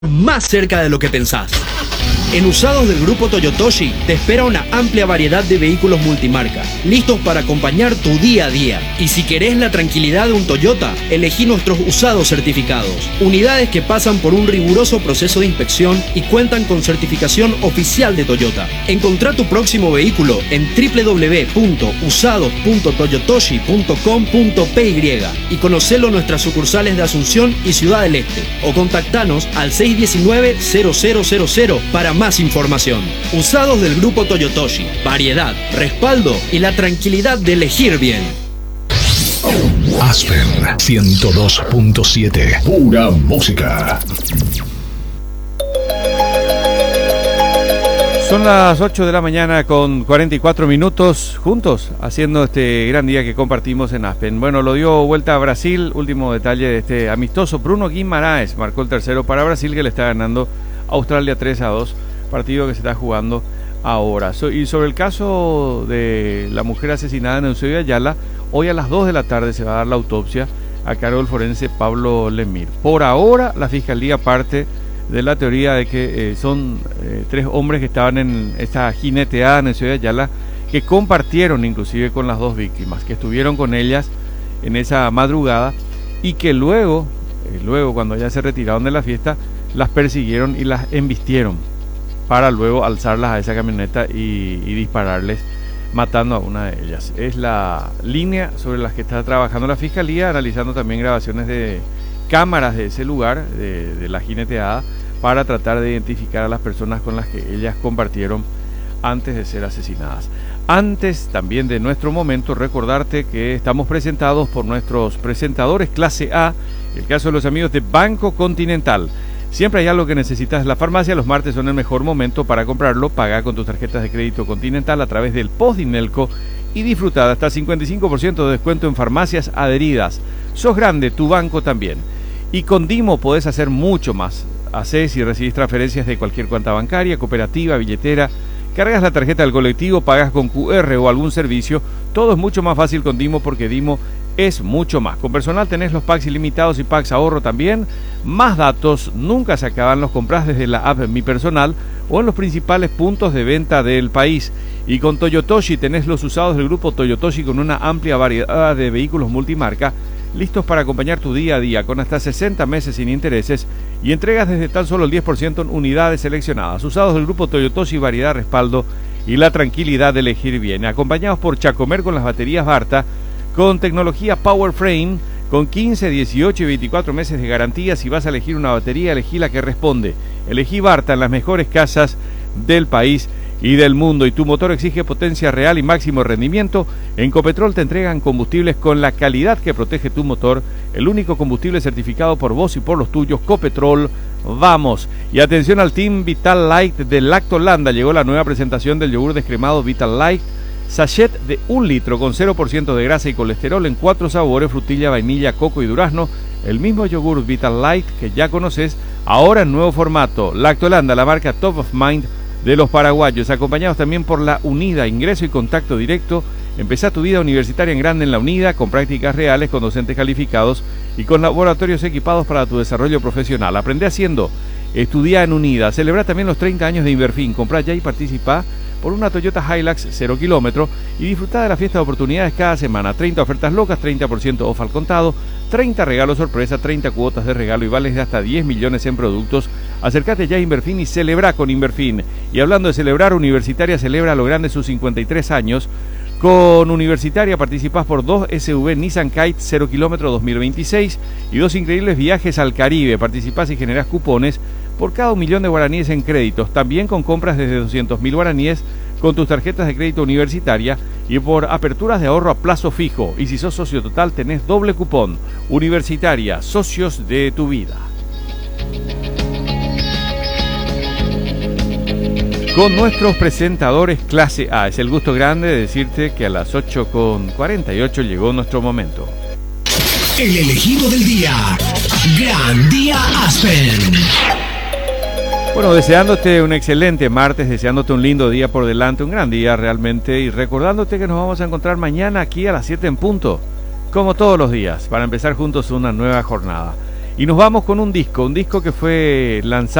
más cerca de lo que pensás. En Usados del Grupo Toyotoshi te espera una amplia variedad de vehículos multimarca, listos para acompañar tu día a día. Y si querés la tranquilidad de un Toyota, elegí nuestros usados certificados. Unidades que pasan por un riguroso proceso de inspección y cuentan con certificación oficial de Toyota. Encontrá tu próximo vehículo en www.usados.toyotoshi.com.py y conocelo en nuestras sucursales de Asunción y Ciudad del Este. O contactanos al 619-0000 para más información. Usados del Grupo Toyotoshi. Variedad, respaldo y la tranquilidad de elegir bien. Aspen 102.7. Pura música. Son las 8 de la mañana con 44 minutos juntos haciendo este gran día que compartimos en Aspen. Bueno, lo dio vuelta a Brasil. Último detalle de este amistoso. Bruno Guimaraes marcó el tercero para Brasil, que le está ganando a Australia 3-2. Partido que se está jugando ahora. Y sobre el caso de la mujer asesinada en Eusebio Ayala, hoy a las 2 de la tarde se va a dar la autopsia a cargo del forense Pablo Lemir. Por ahora, la Fiscalía parte de la teoría de que son 3 hombres que estaban en esta jineteada en Eusebio Ayala, que compartieron inclusive con las 2 víctimas, que estuvieron con ellas en esa madrugada y que luego cuando ya se retiraron de la fiesta, las persiguieron y las embistieron para luego alzarlas a esa camioneta y dispararles, matando a una de ellas. Es la línea sobre la que está trabajando la Fiscalía, analizando también grabaciones de cámaras de ese lugar, de la jineteada, para tratar de identificar a las personas con las que ellas compartieron antes de ser asesinadas. Antes también de nuestro momento, recordarte que estamos presentados por nuestros presentadores clase A, el caso de los amigos de Banco Continental. Siempre hay algo que necesitas en la farmacia. Los martes son el mejor momento para comprarlo. Paga con tus tarjetas de crédito Continental a través del Postdinelco y disfruta de hasta 55% de descuento en farmacias adheridas. Sos grande, tu banco también. Y con Dimo podés hacer mucho más. Hacés y recibís transferencias de cualquier cuenta bancaria, cooperativa, billetera. Cargas la tarjeta del colectivo, pagas con QR o algún servicio. Todo es mucho más fácil con Dimo, porque Dimo es mucho más. Con personal tenés los packs ilimitados y packs ahorro también. Más datos, nunca se acaban, los comprás desde la app Mi Personal o en los principales puntos de venta del país. Y con Toyotoshi tenés los usados del Grupo Toyotoshi con una amplia variedad de vehículos multimarca, listos para acompañar tu día a día, con hasta 60 meses sin intereses y entregas desde tan solo el 10% en unidades seleccionadas. Usados del Grupo Toyotoshi, variedad, respaldo y la tranquilidad de elegir bien. Acompañados por Chacomer con las baterías Barta, con tecnología Power Frame, con 15, 18 y 24 meses de garantía. Si vas a elegir una batería, elegí la que responde. Elegí Barta en las mejores casas del país y del mundo. Y tu motor exige potencia real y máximo rendimiento. En Copetrol te entregan combustibles con la calidad que protege tu motor. El único combustible certificado por vos y por los tuyos. Copetrol, vamos. Y atención al Team Vital Light de Lactolanda. Llegó la nueva presentación del yogur descremado Vital Light, sachet de 1 litro con 0% de grasa y colesterol en 4 sabores: frutilla, vainilla, coco y durazno. El mismo yogur Vital Light que ya conoces, ahora en nuevo formato. Lactolanda, la marca top of mind de los paraguayos. Acompañados también por la UNIDA, ingreso y contacto directo. Empezá tu vida universitaria en grande en la UNIDA, con prácticas reales, con docentes calificados y con laboratorios equipados para tu desarrollo profesional. Aprende haciendo, estudia en UNIDA. Celebra también los 30 años de Inverfin. Comprá ya y participa por una Toyota Hilux 0 kilómetro y disfruta de la fiesta de oportunidades cada semana. 30 ofertas locas, 30% off al contado, 30 regalos sorpresa, 30 cuotas de regalo y vales de hasta 10 millones en productos. Acércate ya a Inverfin y celebra con Inverfin. Y hablando de celebrar, Universitaria celebra a lo grande sus 53 años. Con Universitaria participás por 2 SUV Nissan Kite 0 kilómetro 2026 y 2 increíbles viajes al Caribe. Participás y generás cupones por cada 1 millón de guaraníes en créditos. También con compras desde 200.000 guaraníes con tus tarjetas de crédito Universitaria y por aperturas de ahorro a plazo fijo. Y si sos socio total tenés doble cupón. Universitaria, socios de tu vida. Con nuestros presentadores clase A. Es el gusto grande de decirte que a las 8:48 llegó nuestro momento. El elegido del día. Gran Día Aspen. Bueno, deseándote un excelente martes, deseándote un lindo día por delante, un gran día realmente, y recordándote que nos vamos a encontrar mañana aquí a las 7 en punto, como todos los días, para empezar juntos una nueva jornada. Y nos vamos con un disco que fue lanzado